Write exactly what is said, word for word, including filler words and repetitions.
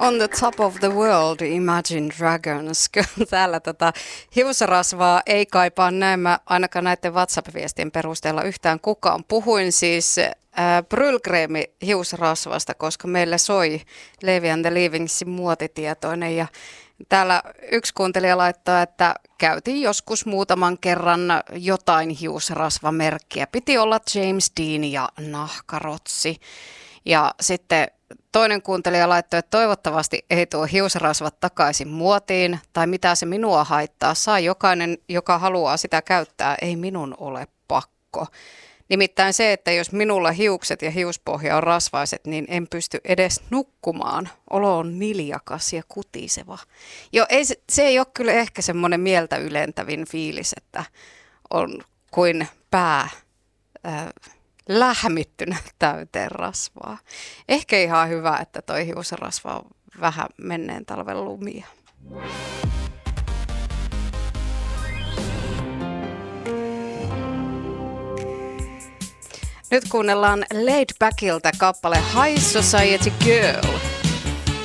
On the top of the world, Imagine Dragons. Kyllä täällä tota hiusrasvaa ei kaipaa näemmä ainakaan näiden WhatsApp-viestien perusteella yhtään kukaan. Puhuin siis äh, Brylcreemi hiusrasvasta, koska meillä soi Levi and the Leavingsin muotitietoinen ja täällä yksi kuuntelija laittaa, että käytiin joskus muutaman kerran jotain hiusrasvamerkkiä. Piti olla James Dean ja nahkarotsi. Ja sitten toinen kuuntelija laittoi, että toivottavasti ei tuo hiusrasvat takaisin muotiin, tai mitä se minua haittaa. Saa jokainen, joka haluaa sitä käyttää, ei minun ole pakko. Nimittäin se, että jos minulla hiukset ja hiuspohja on rasvaiset, niin en pysty edes nukkumaan. Olo on niljakas ja kutiseva. Jo, ei, se ei ole kyllä ehkä semmoinen mieltä ylentävin fiilis, että on kuin pää äh, lähmittynä täyteen rasvaa. Ehkä ihan hyvä, että toi hiusrasva on vähän menneen talven lumia. Nyt kuunnellaan Laid Backilta kappale High Society Girl.